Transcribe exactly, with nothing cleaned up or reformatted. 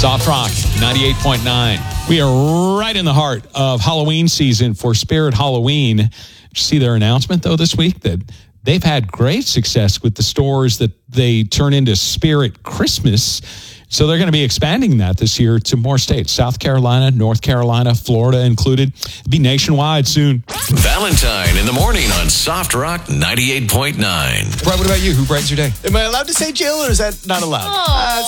Soft Rock ninety-eight point nine. We are right in the heart of Halloween season for Spirit Halloween. Did you see their announcement, though, this week that they've had great success with the stores that they turn into Spirit Christmas. So they're going to be expanding that this year to more states. South Carolina, North Carolina, Florida included. It'll be nationwide soon. Valentine in the morning on Soft Rock ninety-eight point nine. Right, what about you? Who brightens your day? Am I allowed to say Jill, or is that not allowed? Oh. Uh,